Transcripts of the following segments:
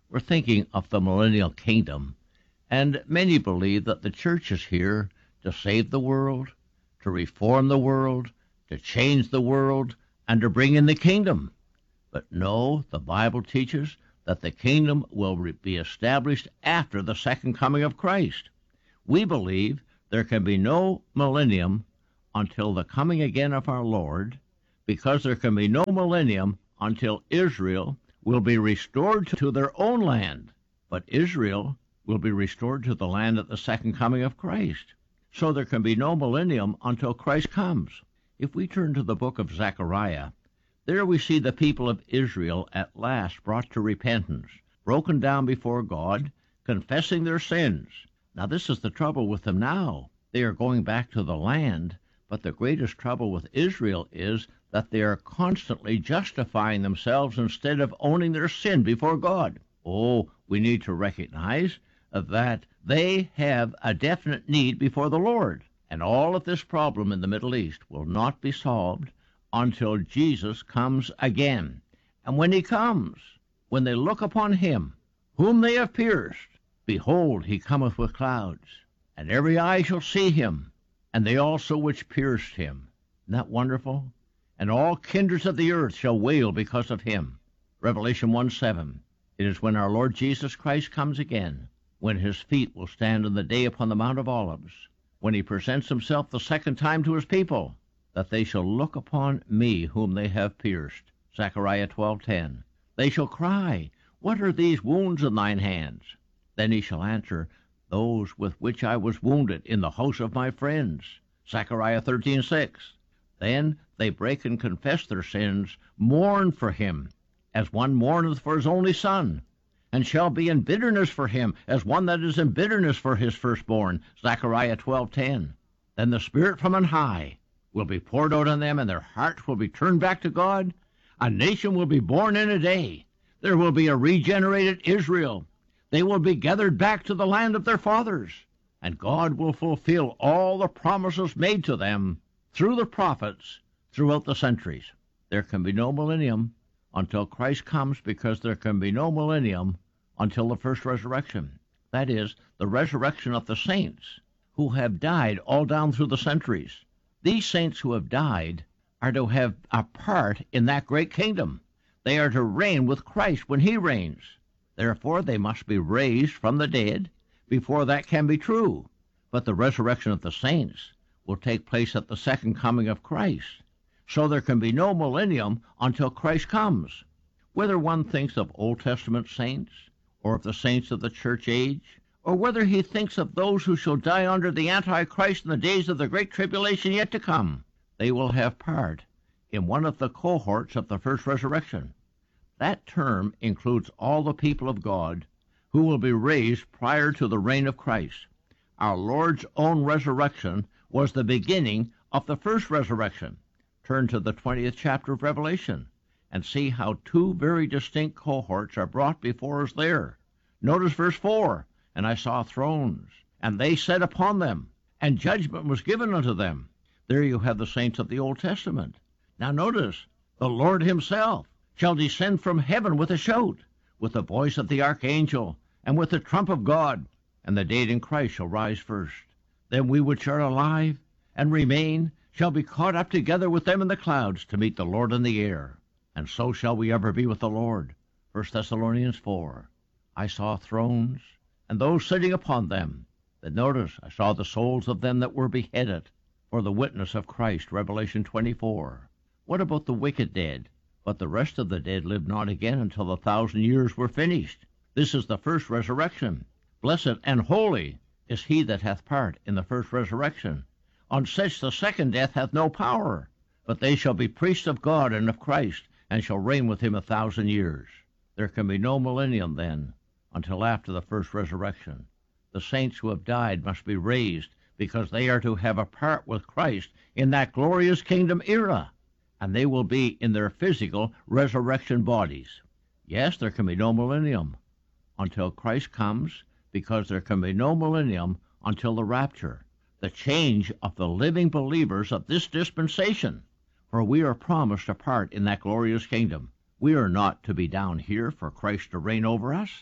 We're thinking of the millennial kingdom, and many believe that the church is here to save the world, to reform the world, to change the world, and to bring in the kingdom. But no, the Bible teaches that the kingdom will be established after the second coming of Christ. We believe there can be no millennium until the coming again of our Lord, because there can be no millennium until Israel will be restored to their own land. But Israel will be restored to the land at the second coming of Christ. So there can be no millennium until Christ comes. If we turn to the book of Zechariah, there we see the people of Israel at last brought to repentance, broken down before God, confessing their sins. Now this is the trouble with them now. They are going back to the land, but the greatest trouble with Israel is that they are constantly justifying themselves instead of owning their sin before God. Oh, we need to recognize that they have a definite need before the Lord. And all of this problem in the Middle East will not be solved until Jesus comes again. And when he comes, when they look upon him, whom they have pierced, behold, he cometh with clouds, and every eye shall see him, and they also which pierced him. Isn't that wonderful? And all kindreds of the earth shall wail because of him. Revelation 1:7. It is when our Lord Jesus Christ comes again, when his feet will stand in the day upon the Mount of Olives, when he presents himself the second time to his people, that they shall look upon me whom they have pierced. Zechariah 12:10. They shall cry, what are these wounds in thine hands? Then he shall answer, those with which I was wounded in the house of my friends. Zechariah 13:6. Then they break and confess their sins, mourn for him, as one mourneth for his only son, and shall be in bitterness for him, as one that is in bitterness for his firstborn. Zechariah 12:10. Then the Spirit from on high will be poured out on them, and their hearts will be turned back to God. A nation will be born in a day. There will be a regenerated Israel. They will be gathered back to the land of their fathers, and God will fulfill all the promises made to them through the prophets throughout the centuries. There can be no millennium until Christ comes, because there can be no millennium until the first resurrection. That is, the resurrection of the saints who have died all down through the centuries. These saints who have died are to have a part in that great kingdom. They are to reign with Christ when he reigns. Therefore, they must be raised from the dead before that can be true. But the resurrection of the saints will take place at the second coming of Christ. So there can be no millennium until Christ comes. Whether one thinks of Old Testament saints, or of the saints of the church age, or whether he thinks of those who shall die under the Antichrist in the days of the great tribulation yet to come, they will have part in one of the cohorts of the first resurrection. That term includes all the people of God who will be raised prior to the reign of Christ. Our Lord's own resurrection was the beginning of the first resurrection. Turn to the 20th chapter of Revelation and see how two very distinct cohorts are brought before us there. Notice verse 4, and I saw thrones, and they sat upon them, and judgment was given unto them. There you have the saints of the Old Testament. Now notice, the Lord himself shall descend from heaven with a shout, with the voice of the archangel, and with the trump of God, and the dead in Christ shall rise first. Then we which are alive and remain shall be caught up together with them in the clouds to meet the Lord in the air. And so shall we ever be with the Lord. 1 Thessalonians 4. I saw thrones, and those sitting upon them. Then notice, I saw the souls of them that were beheaded for the witness of Christ. Revelation 24. What about the wicked dead? But the rest of the dead lived not again until the 1,000 years were finished. This is the first resurrection. Blessed and holy is he that hath part in the first resurrection. On such the second death hath no power, but they shall be priests of God and of Christ, and shall reign with him 1,000 years. There can be no millennium then until after the first resurrection. The saints who have died must be raised, because they are to have a part with Christ in that glorious kingdom era, and they will be in their physical resurrection bodies. Yes, there can be no millennium until Christ comes, because there can be no millennium until the rapture, the change of the living believers of this dispensation, for we are promised a part in that glorious kingdom. We are not to be down here for Christ to reign over us.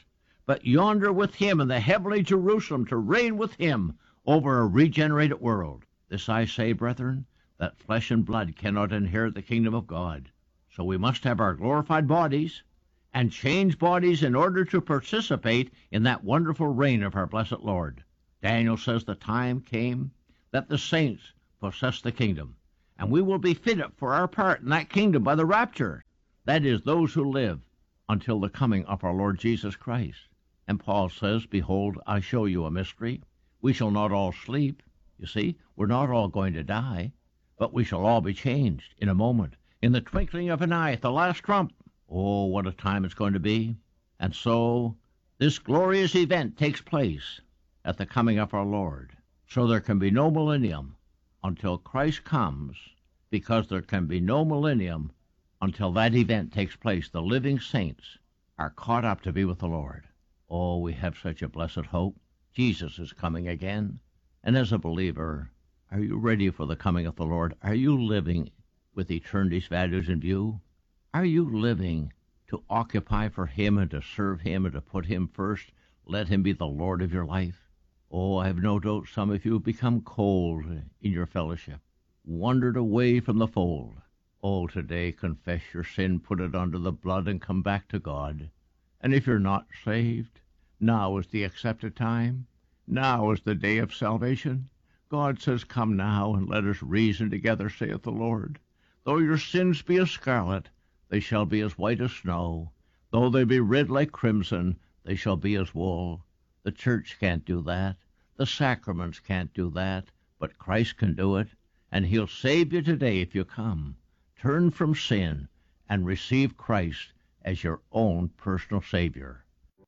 but yonder with him in the heavenly Jerusalem to reign with him over a regenerated world. This I say, brethren, that flesh and blood cannot inherit the kingdom of God. So we must have our glorified bodies and change bodies in order to participate in that wonderful reign of our blessed Lord. Daniel says the time came that the saints possess the kingdom, and we will be fitted for our part in that kingdom by the rapture. That is, those who live until the coming of our Lord Jesus Christ. And Paul says, behold, I show you a mystery. We shall not all sleep. You see, we're not all going to die, but we shall all be changed in a moment, in the twinkling of an eye, at the last trump. Oh, what a time it's going to be. And so this glorious event takes place at the coming of our Lord. So there can be no millennium until Christ comes, because there can be no millennium until that event takes place. The living saints are caught up to be with the Lord. Oh, we have such a blessed hope. Jesus is coming again. And as a believer, are you ready for the coming of the Lord? Are you living with eternity's values in view? Are you living to occupy for him and to serve him and to put him first? Let him be the Lord of your life. Oh, I have no doubt some of you have become cold in your fellowship, wandered away from the fold. Oh, today confess your sin, put it under the blood, and come back to God. And if you're not saved, now is the accepted time. Now is the day of salvation. God says, come now, and let us reason together, saith the Lord. Though your sins be as scarlet, they shall be as white as snow. Though they be red like crimson, they shall be as wool. The church can't do that. The sacraments can't do that. But Christ can do it, and he'll save you today if you come. Turn from sin and receive Christ as your own personal Savior.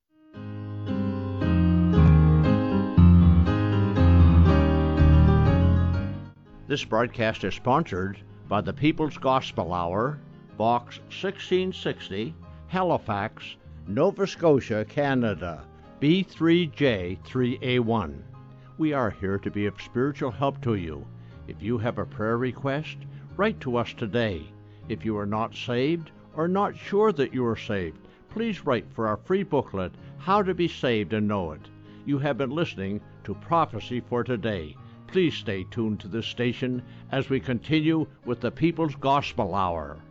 This broadcast is sponsored by the People's Gospel Hour, Box 1660, Halifax, Nova Scotia, Canada, B3J3A1. We are here to be of spiritual help to you. If you have a prayer request, write to us today. If you are not saved or not sure that you are saved, please write for our free booklet, How to Be Saved and Know It. You have been listening to Prophecy for Today. Please stay tuned to this station as we continue with the People's Gospel Hour.